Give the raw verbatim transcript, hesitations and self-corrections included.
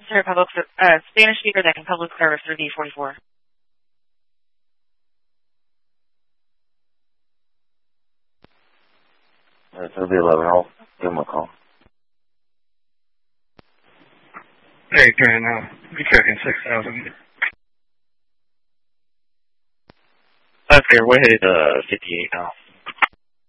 Sorry, public, uh, Spanish speaker that can public service through D forty-four. It's going to be eleven. I'll give him a call. Hey, Karen, now, be checking six thousand. Okay, we're headed uh, fifty-eight now.